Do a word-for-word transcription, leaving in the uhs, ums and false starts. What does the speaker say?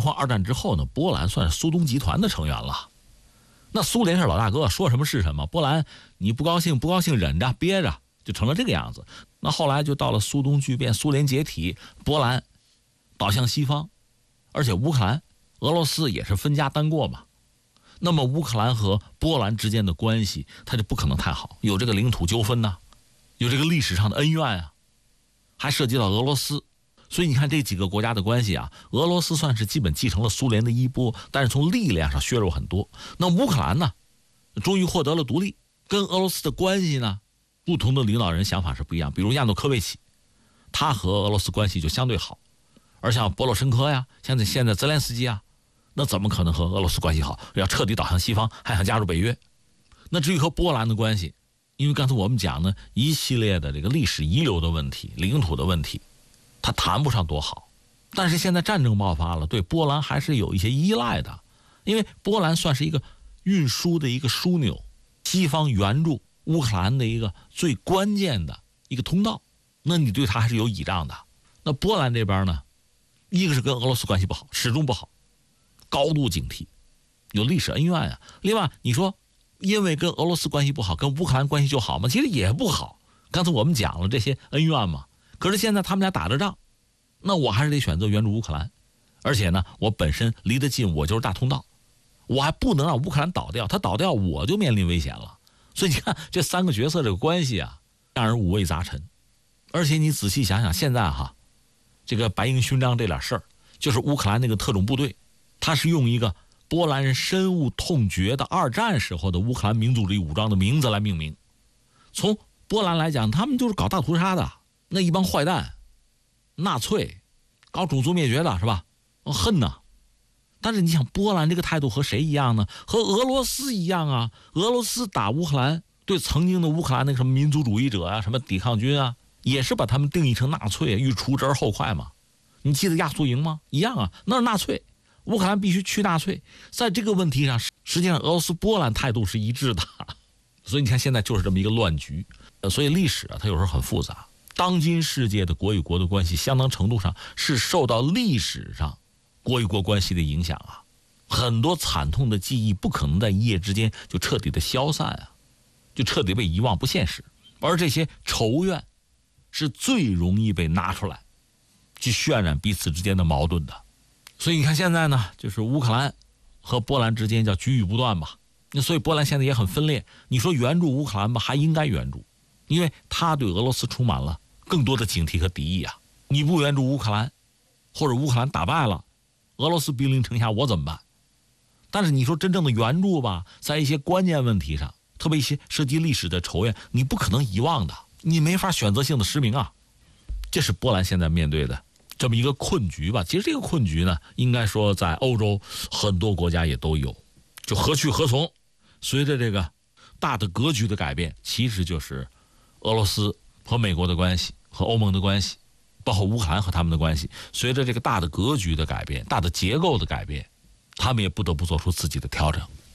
况二战之后呢，波兰算是苏东集团的成员了。那苏联是老大哥，说什么是什么。波兰你不高兴不高兴忍着憋着，就成了这个样子。那后来就到了苏东剧变，苏联解体，波兰倒向西方，而且乌克兰、俄罗斯也是分家单过嘛。那么乌克兰和波兰之间的关系，它就不可能太好，有这个领土纠纷呐、啊，有这个历史上的恩怨啊，还涉及到俄罗斯。所以你看这几个国家的关系啊，俄罗斯算是基本继承了苏联的衣钵，但是从力量上削弱很多。那乌克兰呢，终于获得了独立，跟俄罗斯的关系呢，不同的领导人想法是不一样。比如亚努科维奇，他和俄罗斯关系就相对好，而像波罗申科呀，像现在泽连斯基啊，那怎么可能和俄罗斯关系好？要彻底倒向西方，还想加入北约。那至于和波兰的关系，因为刚才我们讲呢，一系列的这个历史遗留的问题、领土的问题，他谈不上多好。但是现在战争爆发了，对波兰还是有一些依赖的，因为波兰算是一个运输的一个枢纽，西方援助乌克兰的一个最关键的一个通道，那你对他还是有倚仗的。那波兰这边呢，一个是跟俄罗斯关系不好，始终不好，高度警惕，有历史恩怨啊。另外你说因为跟俄罗斯关系不好，跟乌克兰关系就好吗？其实也不好。刚才我们讲了这些恩怨嘛，可是现在他们俩打着仗，那我还是得选择援助乌克兰。而且呢，我本身离得近，我就是大通道，我还不能让乌克兰倒掉，他倒掉我就面临危险了。所以你看这三个角色这个关系啊，让人五味杂陈。而且你仔细想想，现在哈，这个白鹰勋章这点事儿，就是乌克兰那个特种部队，他是用一个波兰人深恶痛绝的二战时候的乌克兰民族主义武装的名字来命名。从波兰来讲，他们就是搞大屠杀的那一帮坏蛋，纳粹，搞种族灭绝的是吧？恨呐！但是你想，波兰这个态度和谁一样呢？和俄罗斯一样啊！俄罗斯打乌克兰，对曾经的乌克兰那个什么民族主义者啊、什么抵抗军啊，也是把他们定义成纳粹，欲除之而后快嘛。你记得亚速营吗？一样啊，那是纳粹。乌克兰必须去纳粹。在这个问题上，实际上俄罗斯、波兰态度是一致的。所以你看，现在就是这么一个乱局。所以历史啊，它有时候很复杂。当今世界的国与国的关系，相当程度上是受到历史上国与国关系的影响啊。很多惨痛的记忆不可能在一夜之间就彻底的消散啊，就彻底被遗忘，不现实。而这些仇怨是最容易被拿出来去渲染彼此之间的矛盾的。所以你看现在呢，就是乌克兰和波兰之间叫局域不断吧。那所以波兰现在也很分裂。你说援助乌克兰吧，还应该援助，因为他对俄罗斯充满了更多的警惕和敌意啊。你不援助乌克兰，或者乌克兰打败了，俄罗斯兵临城下，我怎么办？但是你说真正的援助吧，在一些关键问题上，特别一些涉及历史的仇怨，你不可能遗忘的，你没法选择性的实名啊。这是波兰现在面对的这么一个困局吧。其实这个困局呢，应该说在欧洲很多国家也都有，就何去何从。随着这个大的格局的改变，其实就是俄罗斯和美国的关系，和欧盟的关系，包括乌克兰和他们的关系，随着这个大的格局的改变，大的结构的改变，他们也不得不做出自己的调整。